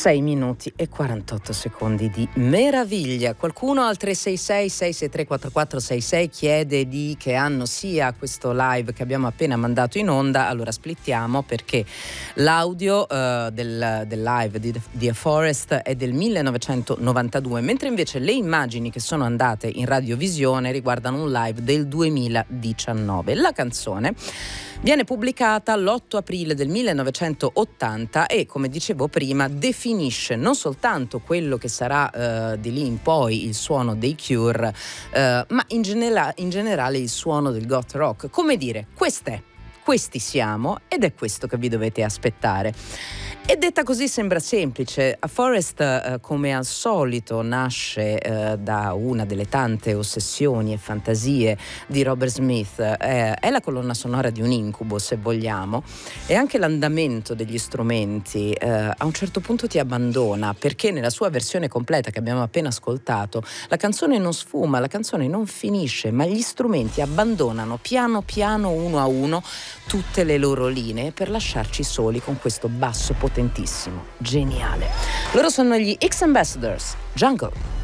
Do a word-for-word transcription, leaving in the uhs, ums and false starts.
sei minuti e quarantotto secondi di meraviglia. Qualcuno al tre sei sei sei sei tre quattro quattro sei sei chiede di che anno sia questo live che abbiamo appena mandato in onda. Allora splittiamo, perché l'audio uh, del, del live di The Forest è del millenovecentonovantadue, mentre invece le immagini che sono andate in radiovisione riguardano un live del duemiladiciannove. La canzone viene pubblicata l'otto aprile del millenovecentottanta e, come dicevo prima, definisce non soltanto quello che sarà uh, di lì in poi il suono dei Cure, uh, ma in, genera- in generale il suono del goth rock. Come dire, quest'è, questi siamo, ed è questo che vi dovete aspettare. E detta così sembra semplice. A Forest, eh, come al solito, nasce eh, da una delle tante ossessioni e fantasie di Robert Smith. Eh, è la colonna sonora di un incubo, se vogliamo, e anche l'andamento degli strumenti eh, a un certo punto ti abbandona, perché nella sua versione completa che abbiamo appena ascoltato la canzone non sfuma, la canzone non finisce, ma gli strumenti abbandonano piano piano, uno a uno, tutte le loro linee per lasciarci soli con questo basso potentissimo, geniale. Loro sono gli X Ambassadors, Jungle.